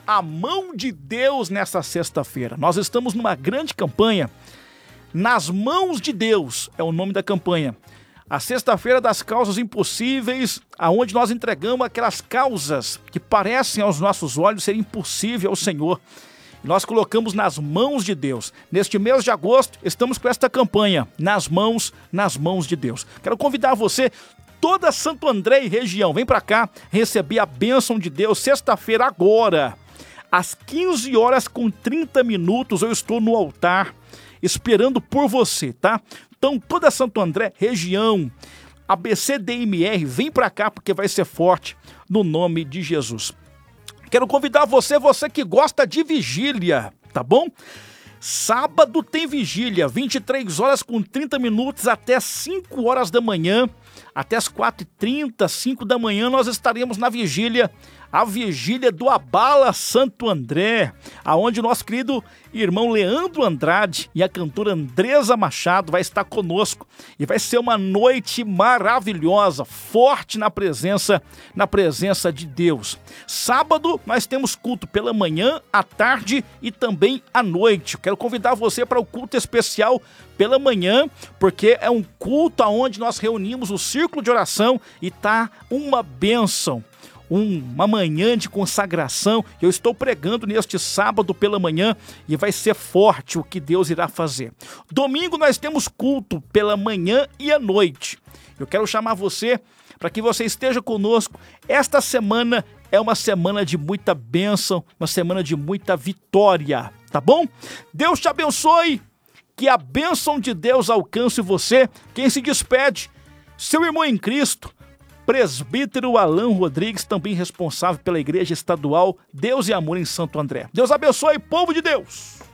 a mão de Deus nessa sexta-feira. Nós estamos numa grande campanha, Nas Mãos de Deus é o nome da campanha. A sexta-feira das causas impossíveis, aonde nós entregamos aquelas causas que parecem aos nossos olhos ser impossível ao Senhor. Nós colocamos nas mãos de Deus. Neste mês de agosto, estamos com esta campanha, nas mãos de Deus. Quero convidar você, toda Santo André e região, vem para cá receber a bênção de Deus. Sexta-feira agora, às 15h30, eu estou no altar esperando por você, tá? Então, toda Santo André, região, ABCDMR, vem para cá porque vai ser forte no nome de Jesus. Quero convidar você que gosta de vigília, tá bom? Sábado tem vigília, 23h30 até 5h da manhã, até as 4h30, 5 da manhã, nós estaremos na vigília, a vigília do Abala Santo André, aonde o nosso querido irmão Leandro Andrade e a cantora Andresa Machado vai estar conosco e vai ser uma noite maravilhosa, forte na presença de Deus. Sábado nós temos culto pela manhã, à tarde e também à noite. Quero convidar você para o culto especial pela manhã, porque é um culto onde nós reunimos o círculo de oração e tá uma bênção. Uma manhã de consagração, eu estou pregando neste sábado pela manhã e vai ser forte o que Deus irá fazer. Domingo nós temos culto pela manhã e à noite. Eu quero chamar você para que você esteja conosco. Esta semana é uma semana de muita bênção, uma semana de muita vitória, tá bom? Deus te abençoe, que a bênção de Deus alcance você. Quem se despede, seu irmão em Cristo, presbítero Alan Rodrigues, também responsável pela Igreja Estadual Deus e Amor em Santo André. Deus abençoe, povo de Deus!